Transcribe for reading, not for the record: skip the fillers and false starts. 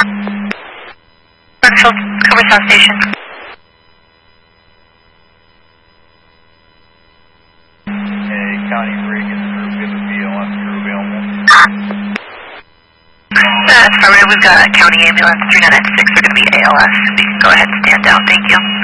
Brookfield, cover South Station. Hey, County Reagan, group, give a BLS crew available. Affirmative, we've got County Ambulance 3996, they're going to be ALS. You can go ahead and stand down, thank you.